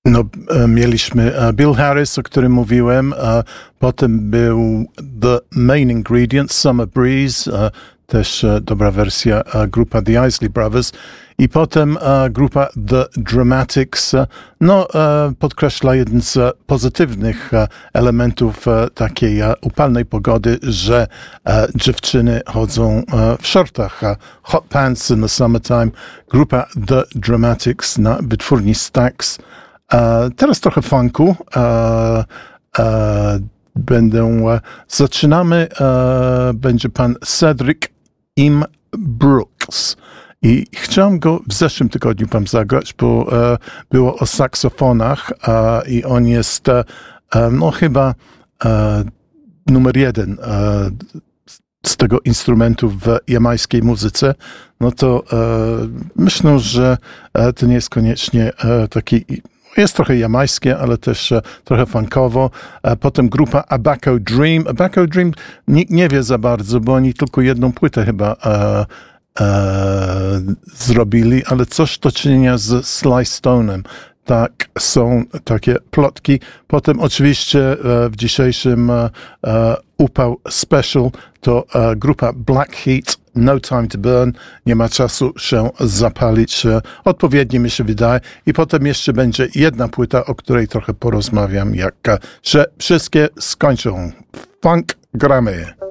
No, mieliśmy Bill Harris, o którym mówiłem, potem był The Main Ingredients, Summer Breeze, też dobra wersja, grupa The Isley Brothers, i potem grupa The Dramatics, podkreśla jeden z pozytywnych elementów takiej upalnej pogody, że dziewczyny chodzą w shortach, hot pants in the summertime. Grupa The Dramatics na wytwórni Stax. Teraz trochę funku. Zaczynamy, będzie pan Cedric M. Brooks. I chciałem go w zeszłym tygodniu tam zagrać, bo było o saksofonach i on jest chyba numer 1 z tego instrumentu w jamańskiej muzyce. No to myślę, że to nie jest koniecznie taki... Jest trochę jamańskie, ale też trochę funkowo. Potem grupa Abaco Dream. Abaco Dream nikt nie wie za bardzo, bo oni tylko jedną płytę chyba zrobili, ale coś do czynienia z Sly Stone'em. Tak, są takie plotki. Potem oczywiście w dzisiejszym upał special to grupa Black Heat, No Time to Burn, nie ma czasu się zapalić, odpowiednie mi się wydaje. I potem jeszcze będzie jedna płyta, o której trochę porozmawiam, jak się wszystkie skończą. Funk gramy.